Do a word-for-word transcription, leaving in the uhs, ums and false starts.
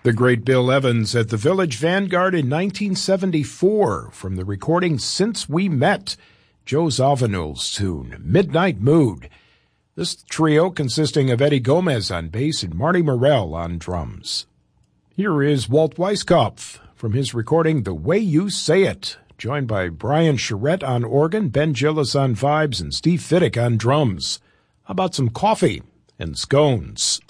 The great Bill Evans at the Village Vanguard in nineteen seventy-four from the recording Since We Met, Joe Zawinul's tune, Midnight Mood. This trio consisting of Eddie Gomez on bass and Marty Morell on drums. Here is Walt Weiskopf from his recording The Way You Say It, joined by Brian Charette on organ, Ben Gillis on vibes, and Steve Fiddick on drums. How about some coffee and scones?